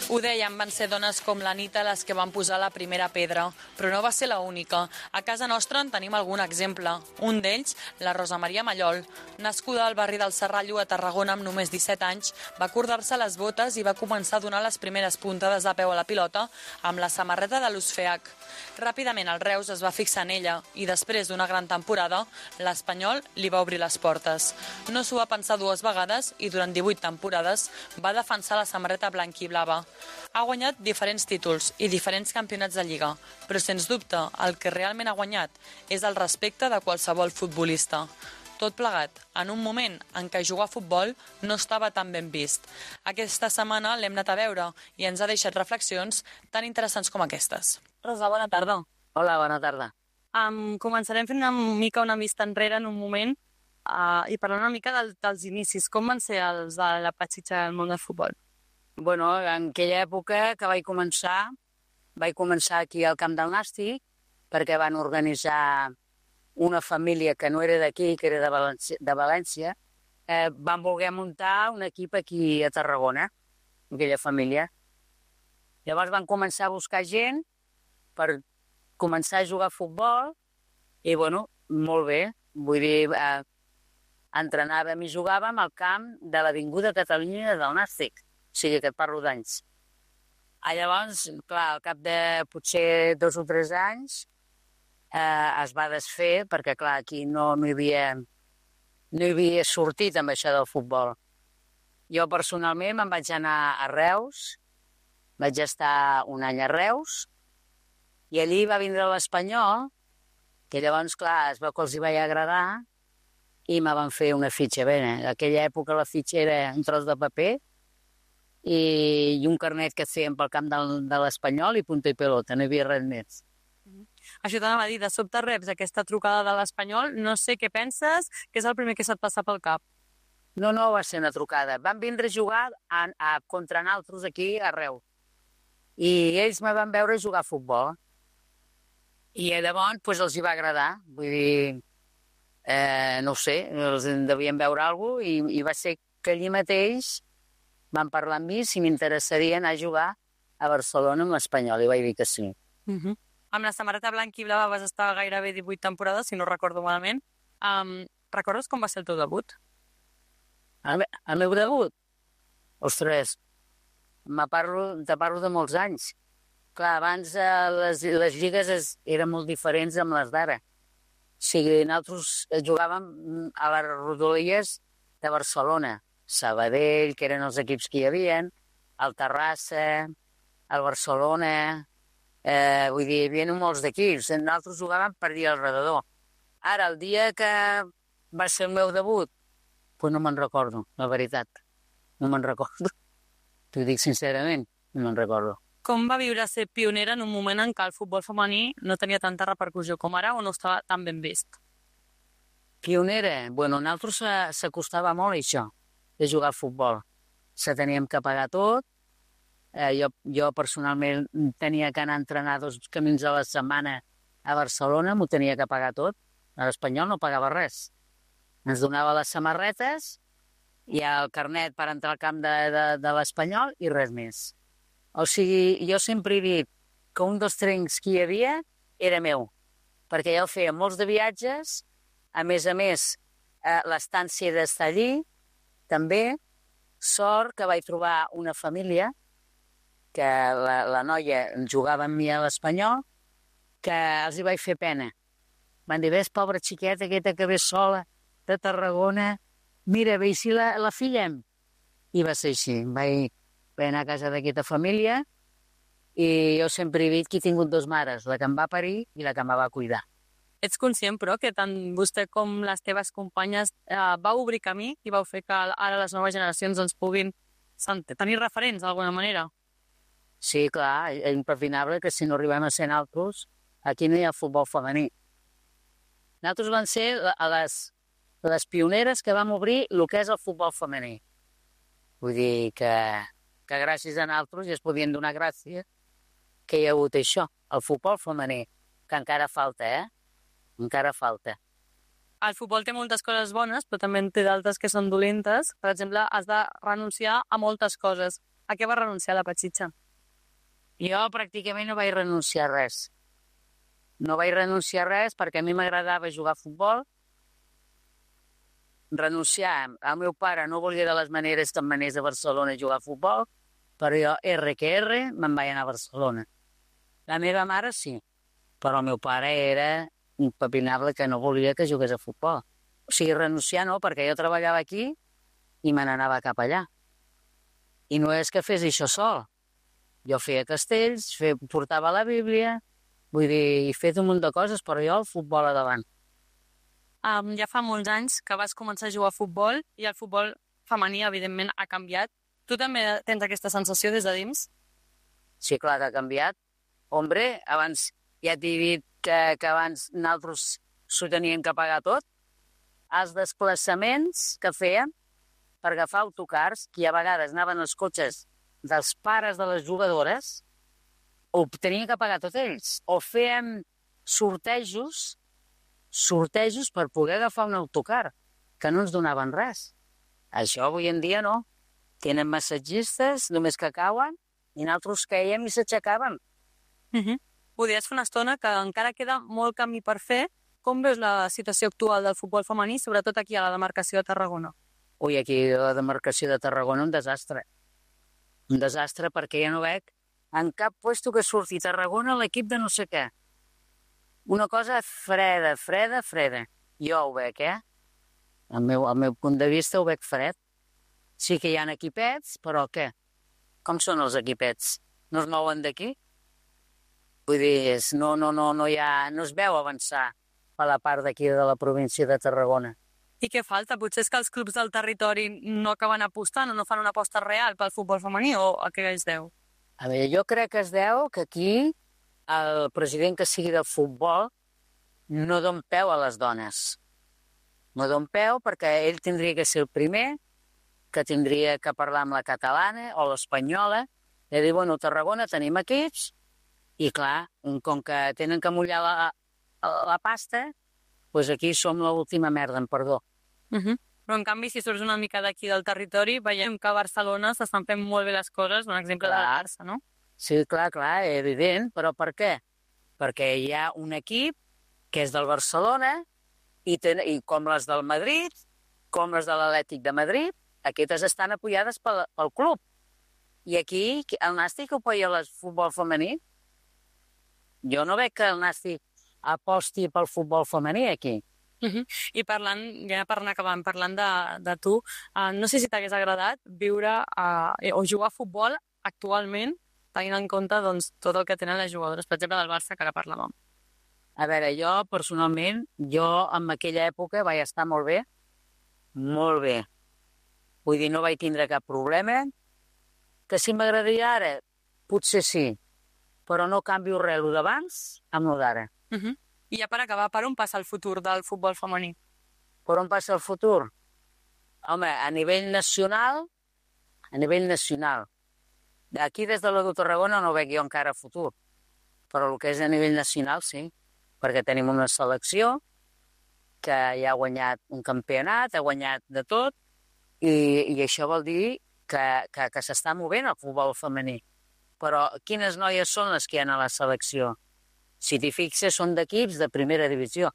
Ho dèiem, van ser dones com l'Anita les que van posar la primera pedra, però no va ser la única. A casa nostra en tenim algun exemple. Un d'ells, la Rosa Maria Mallol. Nascuda al barri del Serrallo a Tarragona amb només 17 anys, va acordar-se les botes i va començar a donar les primeres puntades de peu a la pilota amb la samarreta de l'USFEAC. Ràpidament el Reus es va fixar en ella i després d'una gran temporada, l'Espanyol li va obrir les portes. No s'ho va pensar dues vegades i durant 18 temporades va defensar la samarreta blanc-i-blava. Ha guanyat diferents títols i diferents campionats de Lliga, però sens dubte el que realment ha guanyat és el respecte de qualsevol futbolista. Tot plegat, en un moment en què jugar a futbol no estava tan ben vist. Aquesta setmana l'hem anat a veure i ens ha deixat reflexions tan interessants com aquestes. Rosa, bona tarda. Hola, bona tarda. Començarem fent una vista enrere en un moment i parlar una mica dels inicis. Com van ser els de la petxitxa del món del futbol? Bueno, en aquella època que vaig començar aquí al Camp del Nàstic perquè van organitzar una família que no era d'aquí, que era de València, van voler muntar un equip aquí a Tarragona, aquella família. Llavors van començar a buscar gent per començar a jugar a futbol i, bueno, molt bé. Vull dir, entrenàvem i jugàvem al camp de l'Avinguda Catalunya del Nàstic, o sigui que et parlo d'anys. Llavors, clar, al cap de potser 2 o 3 anys es va desfer perquè, clar, aquí no hi havia sortit amb això del futbol. Jo personalment me'n vaig anar a Reus, vaig estar un any a Reus i allí va vindre l'Espanyol, que llavors, clar, es veu que els hi vaig agradar i me van fer una fitxa. Bé, en aquella època la fitxa era un tros de paper i un carnet que feien pel camp de l'Espanyol i punta i pelota, no hi havia res més. Això t'anava a dir, de sobte reps aquesta trucada de l'Espanyol, no sé què penses, què és el primer que se't passa pel cap? No va ser una trucada. Van vindre a jugar contra nosaltres aquí a Reus. I ells me van veure jugar a futbol. I llavors doncs, els hi va agradar. Vull dir, no ho sé, els devien veure alguna cosa i va ser que allí mateix van parlar amb mi si m'interessaria anar a jugar a Barcelona amb l'Espanyol i vaig dir que sí. Amb la samarreta blanc i blava vas estar gairebé 18 temporades, si no recordo malament. Recordes com va ser el teu debut? El meu debut? Ostres, te parlo de molts anys. Clar, abans les lligues eren molt diferents amb les d'ara. O sigui, nosaltres jugàvem a les rodalies de Barcelona, Sabadell, que eren els equips que hi havia, el Terrassa, el Barcelona. Vull dir, hi havia molts d'equips. Nosaltres jugàvem per dir al redador. Ara, el dia que va ser el meu debut, doncs no me'n recordo, la veritat. No me'n recordo. T'ho dic sincerament, no me'n recordo. Com va viure ser pionera en un moment en què el futbol femení no tenia tanta repercussió com ara o no estava tan ben vist? Pionera? Bueno, a nosaltres s'acostava molt això, de jugar a futbol. Se teníem que pagar tot. Jo personalment tenia que anar a entrenar 2 camins a la setmana a Barcelona, m'ho tenia que pagar tot. A l'Espanyol no pagava res. Ens donava les samarretes i el carnet per entrar al camp de l'Espanyol i res més. O sigui, jo sempre he dit que un dels trens que hi havia era meu, perquè jo feia molts de viatges, a més, l'estància d'estar allí, també, sort que vaig trobar una família que la noia jugava amb mi a l'Espanyol, que els hi vaig fer pena. Van dir, ves, pobra xiqueta aquesta que ve sola de Tarragona, mira, ve, i si la fillem? I va ser així. Vaig anar a casa d'aquesta família i jo sempre he dit que he tingut 2 mares, la que em va parir i la que em va cuidar. Ets conscient, però, que tant vostè com les teves companyes vau obrir camí i vau fer que ara les noves generacions ens puguin tenir referents d'alguna manera? Sí, clar, és impepinable que si no arribem a ser nosaltres, aquí no hi ha futbol femení. Nosaltres vam ser les pioneres que vam obrir el que és el futbol femení. Vull dir que gràcies a nosaltres ja es podien donar gràcies que hi ha hagut això, el futbol femení, que encara falta, Encara falta. El futbol té moltes coses bones, però també en té d'altres que són dolentes. Per exemple, has de renunciar a moltes coses. A què va renunciar la Petxitxa? Jo pràcticament no vaig renunciar a res. No vaig renunciar a res perquè a mi m'agradava jugar a futbol. Renunciar. El meu pare no volia de les maneres que em anés a Barcelona a jugar a futbol, però jo, R que R, me'n vaig anar a Barcelona. La meva mare sí, però el meu pare era impepinable que no volia que jugués a futbol. O sigui, renunciar no, perquè jo treballava aquí i me n'anava cap allà. I no és que fes això sol. Jo feia castells, portava la Bíblia, vull dir, he fet un munt de coses, però jo el futbol a davant. Ja fa molts anys que vas començar a jugar a futbol i el futbol femení, evidentment, ha canviat. Tu també tens aquesta sensació des de dins? Sí, clar que ha canviat. Hombre, abans ja t'he dit que abans nosaltres s'ho tenien que pagar tot. Els desplaçaments que fèiem per agafar autocars, que a vegades anaven els cotxes dels pares de les jugadores, ho tenien que pagar tot ells. O fèiem sortejos per poder agafar un autocar, que no ens donaven res. Això avui en dia no. Tenen massatgistes, només que cauen, i nosaltres caiem i s'aixecàvem. Podries fer una estona que encara queda molt camí per fer. Com veus la situació actual del futbol femení, sobretot aquí a la demarcació de Tarragona? Ui, aquí a la demarcació de Tarragona un desastre. Un desastre perquè ja no veig en cap puesto que surti Tarragona l'equip de no sé què. Una cosa freda. Jo ho veig, Al meu punt de vista ho veig fred. Sí que hi ha equipets, però què? Com són els equipets? No es mouen d'aquí? Vull dir, no es veu avançar per la part d'aquí de la província de Tarragona. I què falta? Potser és que els clubs del territori no acaben apostant o no fan una aposta real pel futbol femení, o a què es deu? A veure, jo crec que es deu que aquí el president que sigui del futbol no don peu a les dones. No don peu perquè ell tindria que ser el primer que tindria que parlar amb la catalana o l'espanyola i dir, bueno, a Tarragona tenim equips i, clar, com que tenen que mullar la pasta, doncs aquí som l'última merda, amb perdó. Però, en canvi, si surts una mica d'aquí del territori, veiem que a Barcelona s'estan fent molt bé les coses, un exemple de la Barça, no? Sí, clar, evident, però per què? Perquè hi ha un equip que és del Barcelona i com les del Madrid, com les de l'Atlètic de Madrid, aquestes estan apoyades pel club. I aquí el Nàstic apoya el futbol femení. Jo no veig que el Nàstic aposti pel futbol femení aquí. I parlant, ja per anar acabant, parlant de tu, no sé si t'hagués agradat viure o jugar a futbol actualment, tenint en compte doncs, tot el que tenen les jugadores, per exemple, del Barça, que ara parlàvem. A veure, jo, personalment, en aquella època vaig estar molt bé. Molt bé. Vull dir, no vaig tindre cap problema. Que si m'agradaria ara, potser sí, però no canvio res el d'abans amb el d'ara. I ja per acabar, per on passa el futur del futbol femení? Per on passa el futur? Home, a nivell nacional, d'aquí des de la de Tarragona no veig jo encara futur, però el que és a nivell nacional sí, perquè tenim una selecció que ja ha guanyat un campionat, ha guanyat de tot, i això vol dir que s'està movent el futbol femení. Però quines noies són les que hi ha a la selecció? Si t'hi fixes, són d'equips de primera divisió.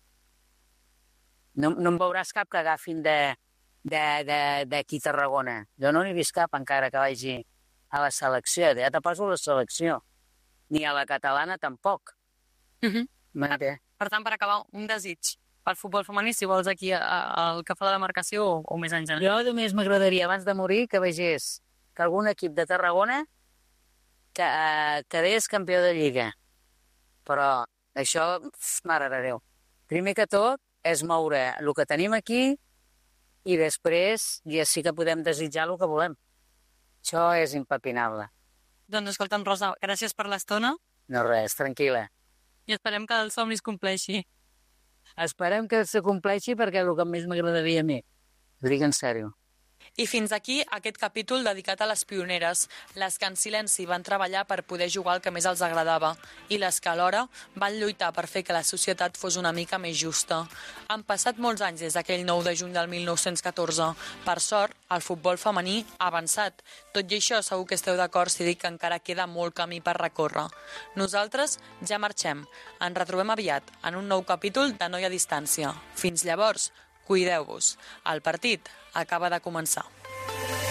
No en veuràs cap que agafin d'aquí Tarragona. Jo no n'he vist cap encara que vagi a la selecció. Ja te poso la selecció. Ni a la catalana tampoc. Per tant, per acabar, un desig pel futbol femení, si vols aquí al que fa de la marcació o més en general. Jo només m'agradaria, abans de morir, que vegés que algun equip de Tarragona quedés campió de Lliga. Però això, mare de Déu. Primer que tot és moure el que tenim aquí i després ja sí que podem desitjar el que volem. Això és impepinable. Doncs escolta'm, Rosa, gràcies per l'estona. No res, tranquil·la. I esperem que el somni es compleixi. Esperem que se compleixi perquè és el que més m'agradaria a mi. Ho dic en sèrio. I fins aquí aquest capítol dedicat a les pioneres, les que en silenci van treballar per poder jugar el que més els agradava i les que alhora van lluitar per fer que la societat fos una mica més justa. Han passat molts anys des d'aquell 9 de juny del 1914. Per sort, el futbol femení ha avançat. Tot i això, segur que esteu d'acord si dic que encara queda molt camí per recórrer. Nosaltres ja marxem. Ens retrobem aviat en un nou capítol de Noia a Distància. Fins llavors, cuideu-vos. El partit acaba de començar.